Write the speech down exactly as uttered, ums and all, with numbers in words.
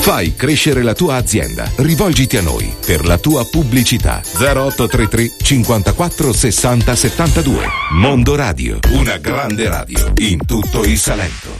Fai crescere la tua azienda. Rivolgiti a noi per la tua pubblicità. zero otto tre tre cinquantaquattro sessanta settantadue. Mondo Radio, una grande radio in tutto il Salento.